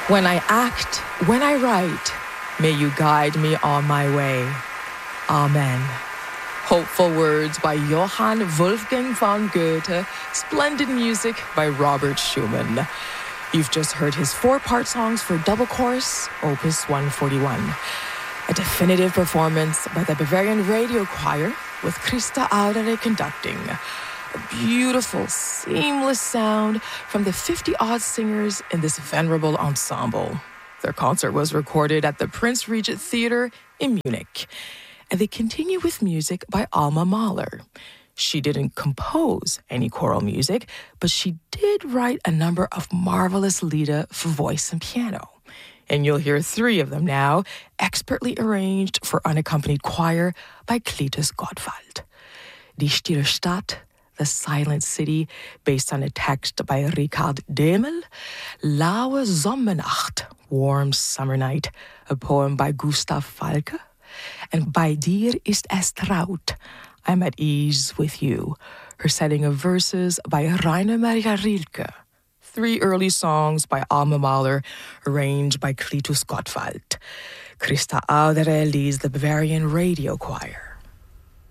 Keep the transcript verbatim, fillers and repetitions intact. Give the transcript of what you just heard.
When I act, when I write, may you guide me on my way. Amen. Hopeful words by Johann Wolfgang von Goethe. Splendid music by Robert Schumann. You've just heard his four-part songs for double chorus, Opus one forty-one. A definitive performance by the Bavarian Radio Choir with Christa Audere conducting. A beautiful, seamless sound from the fifty-odd singers in this venerable ensemble. Their concert was recorded at the Prince Regent Theater in Munich. And they continue with music by Alma Mahler. She didn't compose any choral music, but she did write a number of marvelous lieder for voice and piano. And you'll hear three of them now, expertly arranged for unaccompanied choir by Cletus Gottwald. Die Stille Stadt, The Silent City, based on a text by Richard Demel. Laue Sommernacht, Warm Summer Night, a poem by Gustav Falke. And Bei dir ist es traut, I'm at ease with you, her setting of verses by Rainer Maria Rilke. Three early songs by Alma Mahler, arranged by Cletus Gottwald. Christa Audere leads the Bavarian Radio Choir.